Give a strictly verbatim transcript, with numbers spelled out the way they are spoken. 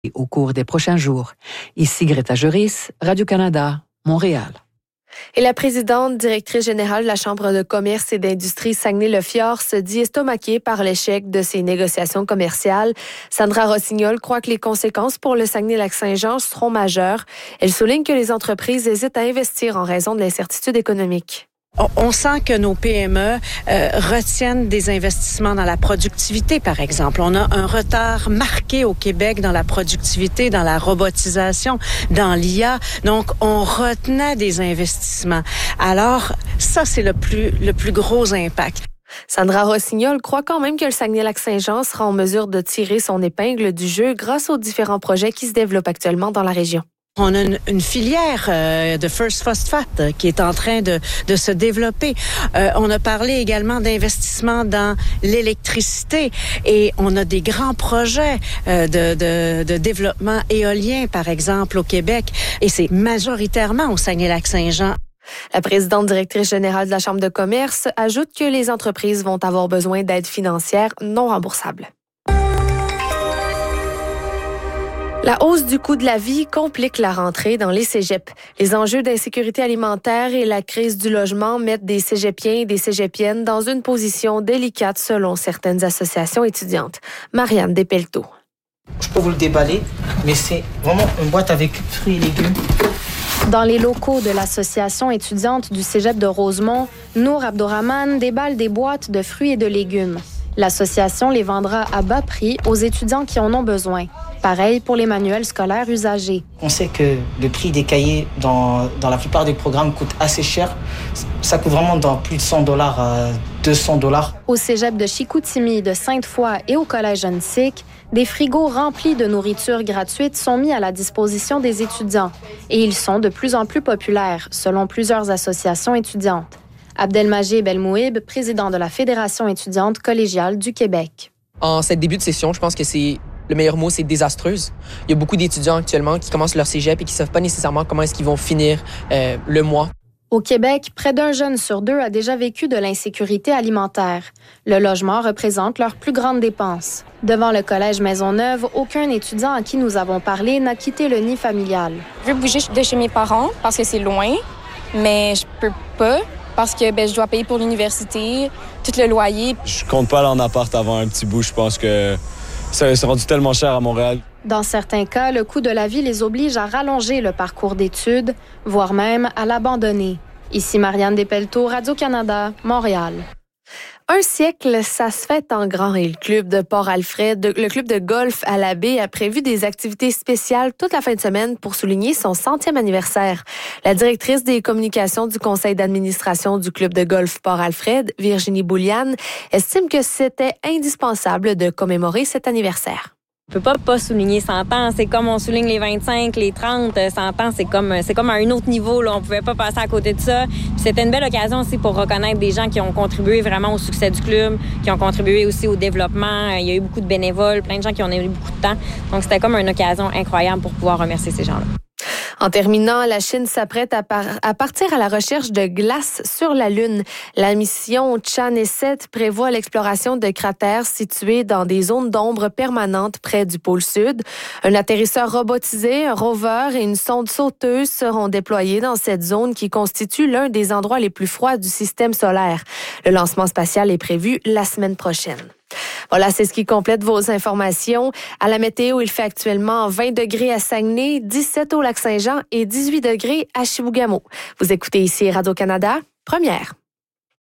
au cours des prochains jours. Ici Greta Juris, Radio-Canada, Montréal. Et la présidente directrice générale de la Chambre de commerce et d'industrie Saguenay-le-Fjord se dit estomaquée par l'échec de ces négociations commerciales. Sandra Rossignol croit que les conséquences pour le Saguenay-Lac-Saint-Jean seront majeures. Elle souligne que les entreprises hésitent à investir en raison de l'incertitude économique. On sent que nos P M E euh, retiennent des investissements dans la productivité, par exemple. On a un retard marqué au Québec dans la productivité, dans la robotisation, dans l'I A. Donc, on retenait des investissements. Alors, ça, c'est le plus, le plus gros impact. Sandra Rossignol croit quand même que le Saguenay-Lac-Saint-Jean sera en mesure de tirer son épingle du jeu grâce aux différents projets qui se développent actuellement dans la région. On a une, une filière euh, de First Phosphate euh, qui est en train de, de se développer. Euh, on a parlé également d'investissement dans l'électricité et on a des grands projets euh, de, de, de développement éolien, par exemple, au Québec. Et c'est majoritairement au Saguenay-Lac-Saint-Jean. La présidente directrice générale de la Chambre de commerce ajoute que les entreprises vont avoir besoin d'aide financière non remboursable. La hausse du coût de la vie complique la rentrée dans les cégeps. Les enjeux d'insécurité alimentaire et la crise du logement mettent des cégepiens et des cégepiennes dans une position délicate selon certaines associations étudiantes. Marianne Despelteaux. Je peux vous le déballer, mais c'est vraiment une boîte avec fruits et légumes. Dans les locaux de l'association étudiante du cégep de Rosemont, Nour Abdourahmane déballe des boîtes de fruits et de légumes. L'association les vendra à bas prix aux étudiants qui en ont besoin. Pareil pour les manuels scolaires usagés. On sait que le prix des cahiers dans, dans la plupart des programmes coûte assez cher. Ça coûte vraiment dans plus de cent dollars à deux cents dollars. Au cégep de Chicoutimi, de Sainte-Foy et au collège Annecyc, des frigos remplis de nourriture gratuite sont mis à la disposition des étudiants. Et ils sont de plus en plus populaires, selon plusieurs associations étudiantes. Abdelmajid Belmouib, président de la Fédération étudiante collégiale du Québec. En cette début de session, je pense que c'est le meilleur mot, c'est désastreuse. Il y a beaucoup d'étudiants actuellement qui commencent leur cégep et qui ne savent pas nécessairement comment est-ce qu'ils vont finir euh, le mois. Au Québec, près d'un jeune sur deux a déjà vécu de l'insécurité alimentaire. Le logement représente leur plus grande dépense. Devant le collège Maisonneuve, aucun étudiant à qui nous avons parlé n'a quitté le nid familial. Je veux bouger de chez mes parents parce que c'est loin, mais je peux pas parce que ben, je dois payer pour l'université, tout le loyer. Je compte pas aller en appart avant un petit bout. Je pense que ça s'est rendu tellement cher à Montréal. Dans certains cas, le coût de la vie les oblige à rallonger le parcours d'études, voire même à l'abandonner. Ici Marianne Despelteaux, Radio-Canada, Montréal. Un siècle, ça se fête en grand et le club de Port-Alfred, le club de golf à la baie a prévu des activités spéciales toute la fin de semaine pour souligner son centième anniversaire. La directrice des communications du conseil d'administration du club de golf Port-Alfred, Virginie Bouliane, estime que c'était indispensable de commémorer cet anniversaire. On peut pas pas souligner cent ans. C'est comme on souligne les vingt-cinq, les trente. cent ans, c'est comme, c'est comme à un autre niveau, là. On pouvait pas passer à côté de ça. Puis c'était une belle occasion aussi pour reconnaître des gens qui ont contribué vraiment au succès du club, qui ont contribué aussi au développement. Il y a eu beaucoup de bénévoles, plein de gens qui ont eu beaucoup de temps. Donc, c'était comme une occasion incroyable pour pouvoir remercier ces gens-là. En terminant, la Chine s'apprête à, par- à partir à la recherche de glace sur la Lune. La mission Chan'e sept prévoit l'exploration de cratères situés dans des zones d'ombre permanentes près du pôle Sud. Un atterrisseur robotisé, un rover et une sonde sauteuse seront déployés dans cette zone qui constitue l'un des endroits les plus froids du système solaire. Le lancement spatial est prévu la semaine prochaine. Voilà, c'est ce qui complète vos informations. À la météo, il fait actuellement vingt degrés à Saguenay, dix-sept au Lac-Saint-Jean et dix-huit degrés à Chibougamau. Vous écoutez ici Radio-Canada, première.